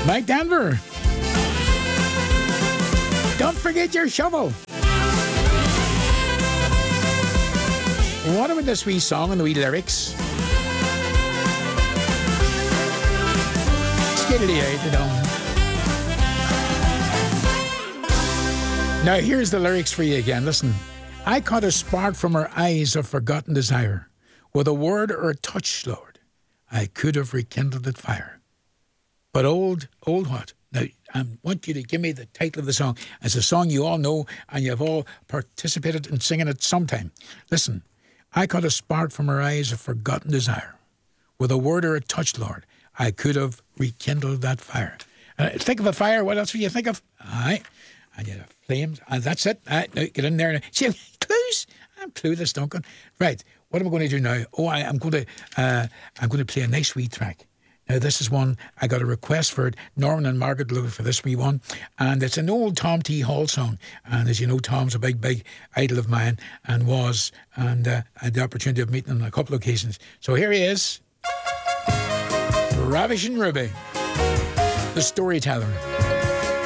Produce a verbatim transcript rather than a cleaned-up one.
Mike Denver. Don't forget your shovel. What about this wee song and the wee lyrics? Skiddly out, you know. Now here's the lyrics for you again. Listen. I caught a spark from her eyes of forgotten desire. With a word or a touch, Lord, I could have rekindled that fire. But old, old what? Now, I want you to give me the title of the song. It's a song you all know and you've all participated in singing it sometime. Listen, I caught a spark from her eyes of forgotten desire. With a word or a touch, Lord, I could have rekindled that fire. Uh, think of a fire, what else would you think of? All right. And you have flames, and that's it. All right, now get in there. See, clues? I'm clueless, Duncan. Right, what am I going to do now? Oh, I, I'm going to uh, I'm going to play a nice wee track. Now, this is one, I got a request for it. Norman and Margaret looking for this wee one. And it's an old Tom T. Hall song. And as you know, Tom's a big, big idol of mine, and was. And uh, I had the opportunity of meeting him on a couple of occasions. So here he is. Ravishing Ruby, the storyteller.